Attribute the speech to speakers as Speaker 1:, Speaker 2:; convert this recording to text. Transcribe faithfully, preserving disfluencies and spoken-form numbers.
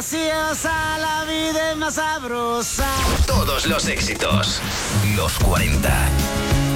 Speaker 1: graciosa, la vida es más sabrosa.
Speaker 2: Todos los éxitos. Los cuarenta.